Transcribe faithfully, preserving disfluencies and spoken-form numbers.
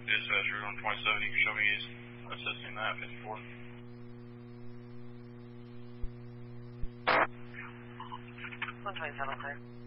Dispatcher on twenty-seven, you can show me he's assisting that, fifty-four. one twenty-seven, clear.